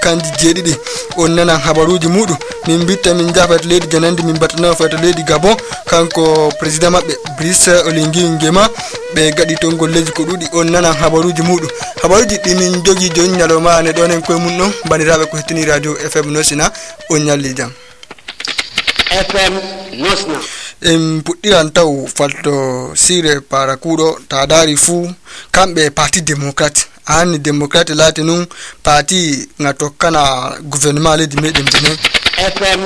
kanji jeedidi on nana habaruji mudu min bitta min jafat leydi janandi min batana fata leydi Gabon kanko president mabbe Brice Oligui Nguema be gadi ton golleji ko dudi on nana habaruji mudu habaruji di min jogi jon nyaloma ne donen koy mun non bandirabe ko hetini radio FM Nosina on nyalli jam FM Nosna puddiran taw falto sire para kudo ta dari fu kambe parti démocrate ani démocrate lati nun parti ngatokana gouvernement ledi meden benen FM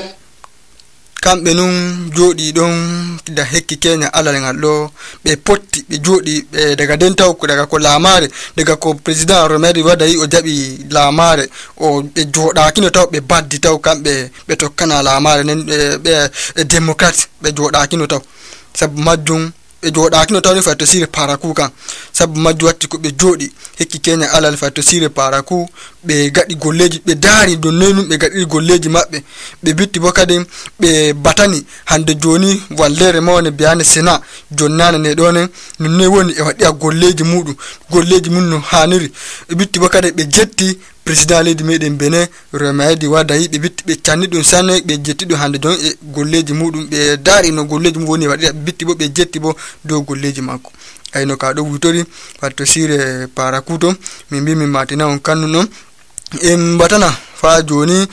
kambe nun jodi don da hekki Kenya alal ngallo be potti be jodi be daga den taw ko daga ko lamare daga ko president Romeri wadayi o jabi lamare o be joda kino taw be baddi taw kambe be tokkana lamare nen be démocrate be joda kino taw sab majjum be joda kino taw ni fato sire paraku kan sab majju watti ko be jodi hekki Kenya alal fato sire paraku be gadi golleji be dari don nenu be gadi golleji mabbe be bitti bokade be batani hande joni wallere mawne biane sena jonnana ne donen nonne woni e wadi golleji mudu golleji munno haniri be bitti bokade be jetti president ledi meden Benin Romedi wadayi be bitti be canni dum sanne be jetti dum hande jon e golleji mudum be dari no golleji mu woni wadi bitti bo be jetti bo do golleji makko ayno ka do wutori fatto sire parakuto min bi min matina on kannu non batana fa joni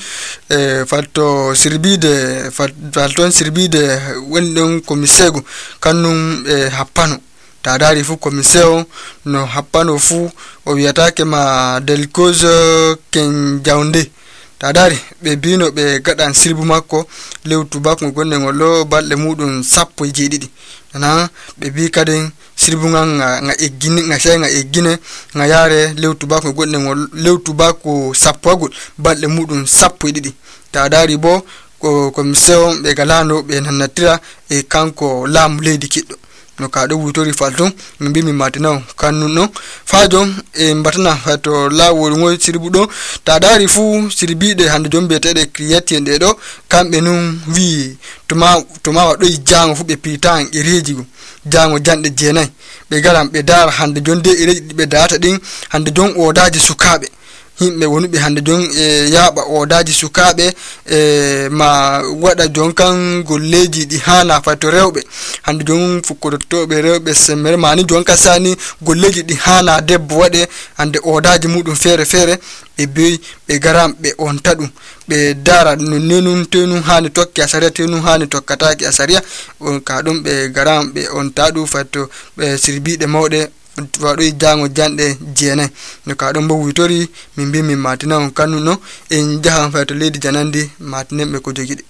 fatto sirbide falton sirbide wondon commissaire kannum happano ta dari fu commissaire no happano fu o wiatake ma del cause ken jawnde ta dari be bino be gadan sirbu makko lewtu bakko gonne ngolo balde mudun sappo jeedidi nana be bi kaden sirbunga nga egini nga shay nga egine nga yare lewtu bakko gonne ngol lewtu bakko sappo balde mudun sappo didi ta dari bo ko commissaire be galano be nanatira e kanko lam leydi kiddo no ka do wutori falto min bi mi matina kannu no fajo e batana fato lawol ngoy sirbudo ta dari fu sirbide hande jombe tede kriyati ende do kambe nun wi tuma wado jango fu be pitan ireji go jango jande jenay be garam be dara hande jonde ireji be data din hande jon odaji sukabe himbe wonube hande jon yaba odaji sukabe ma wada jonkan golleji di hana fato rewbe hande jon fukotobe rewbe semere mani jonka sani golleji di hana debbo wade hande odaji mudum fere be garam be on tadum be dara nonenun tenun hani tokki asariya tenun hani tokkataki asariya on ka dum be garam be on tadu fato be sirbide mawde wado jango jande jene no ka don bo witori min bi min matina on kanu no en jahan fato leydi janandi matine be ko jogide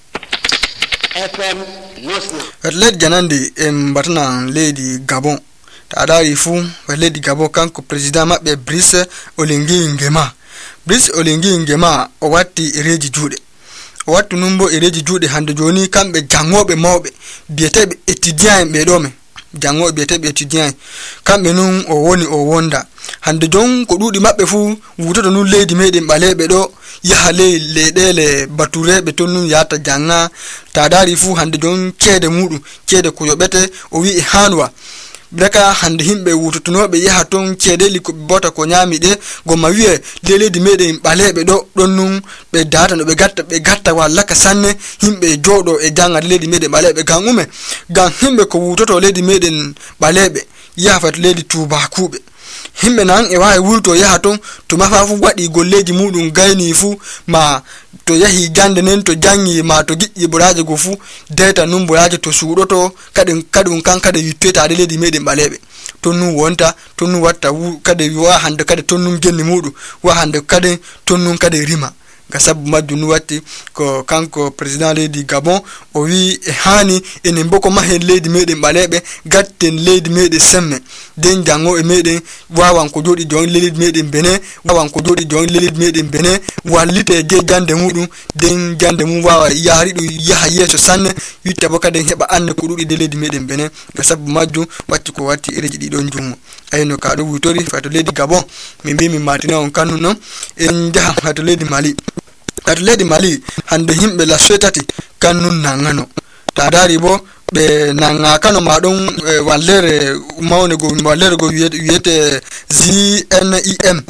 FM Nosna leydi janandi en batana leydi Gabon ta dari fu leydi Gabon kanko president mabbe Brice Oligui Nguema Brice Oligui Nguema o watti ereji juude o wattu numbo ereji juude hande joni kambe jangobe mawbe bietebe étudiant be do me jango bietebe étudiant kambe nun o woni o wonda hande jon ko dudi mabbe fu wutoto nun leydi meden balebe do yaha leedele baturebe ton nun yata janga ta dari fu hande jon cede mudu cede ko yobete o wi e hanwa breka hande himbe wutotunobe yaha ton cedeli ko bota ko nyami de gomma wi'e leydi meden balebe do don nun be data no be gatta walla ka sanne himbe jodo e janga leydi meden balebe gangume gan himbe ko wutoto leydi meden balebe yaha fat leydi tubakube himbe nan e wawi wulto yaha ton to mafa fu wadi golleji mudum gayni fu ma to yahi jande nen to jangi ma to giddi buraje go fu data num buraje to suudoto kadin kan kada witteta de leydi meden balebe to nu wonta to nu watta kada wa hande kada to num genni mudu wa hande kada to num kada rima gasabu majunu watti ko kanko president leydi Gabon o wi e hani enen boko mahen leydi meden balebe gatten leydi meden semme den jango e meden wawan ko jodi jon leydi meden Benin wawan ko jodi jon leydi meden Benin wallite je jande mudum den jande mum wawa yari du yaha yeso sanne witta boka den heba anne ko dudi de leydi meden Benin gasabu majju watti ko watti ereji di don jummo ayno ka do wutori fato leydi Gabon min bi min matina on kanu non en jaha fato leydi Mali leydi Mali hande himbe la sotati kannun nangano ta dari bo be nanga kano madon wallere mawne go wallere go wiyete ZNIM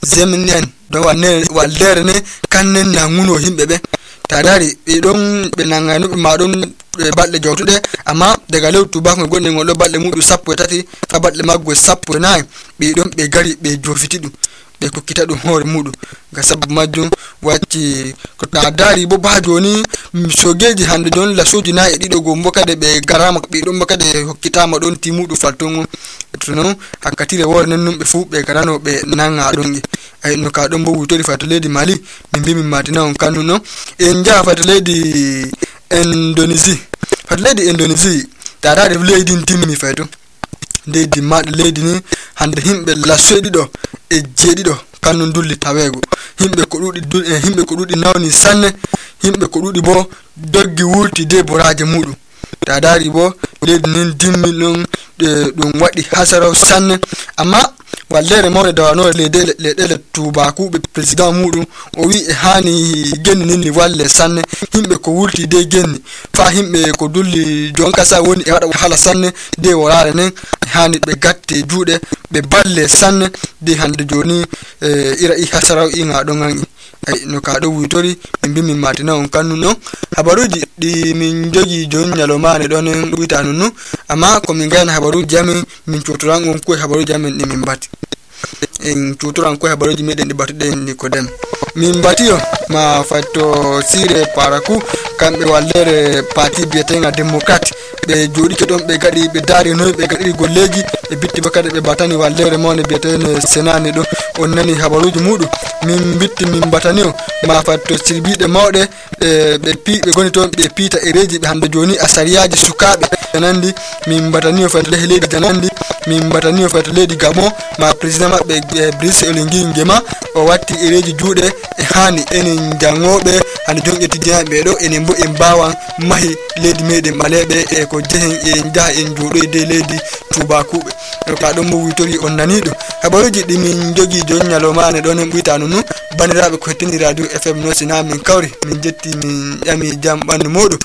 zemnen do waldere ne kannen na nguno himbe be tadari be don be nangano be madon balle jawtude amma daga lewtu bakko gonde ngol balle mudu sappo tati fa balle maggo sappo nay be don be gari be jofiti dum be ko kita dum hore mudu ga sabu majjum wacci ko tadari bo ba joni sogeji hande don la soji na e dido go mbokade be garama be don mbokade hokkitama don timudu faltongo tuno hakatire wor nannum be fu be garano be nanga dongi ay no ka don bo wutori fata ledi Mali min bimi matina on kanuno en ja fata ledi Indonesia tadari ledi timmi fayto ledi mad ledi ni hande himbe la sedido e jedido kanun dulli tawego himbe ko dudi nawni sanne himbe ko dudi bo doggi wurti de boraje mudu tadari bo ledi nin dimmi dum wadi hasaraw sanne amma wallere mawde dawano le tubaku be president mudu o wi e hani genni ni walle sanne himbe ko wurti de genni fa himbe ko dulli jonka sa woni e wada hala sanne de worare nen hani be gatte juude be balle sanne de hande joni ira i hasaraw inga do ngangi ay no ka do wutori min matina on kannuno habaruji di min jogi jon nyalomane don witanu no amma ko min gayna habaruji jami min cotoran on ko habaruji jami ni min bati en cotoran ko habaruji meden di batude ni ko dem min batiyo ma fatto sire paraku kambe wallere parti bietenga democrat be jodi ke don be gadi be dari no be gadi golleji e bitti bakade be batani wallere mon bietene senani do on nani habaruji mudu min bitti min bataniyo ma fatto sirbide mawde be goni ton be pita ereji be hande joni asariyaji sukabe janandi min bataniyo fatto leydi janandi min bataniyo fatto leydi Gabon ma president mabbe Brice Oligui Nguema o watti ereji juude e hani enen jangobe hande jongeti diambe do enen bo en bawan mahi leydi meden malebe e ko jehen e jaha en juudo de leydi tubakube to ka don mo witori on nanido habaruji di min jogi jon nyalomane don en buitanu nu banirabe ko hetini radio FM no sina min kawri min jetti min yami jam bandu modu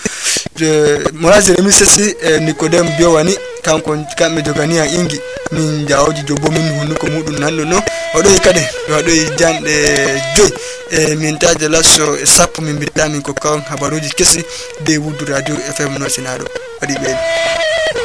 moraje remisesi Nicodem Biowani kanko kambe jogani a ingi min jawji jobbo min hunuko mudun nanno no odo kade odo jande joy min taje lasso e sappo min bittami ko kawn habaruji kesi de wudu radio FM no sinado wadi be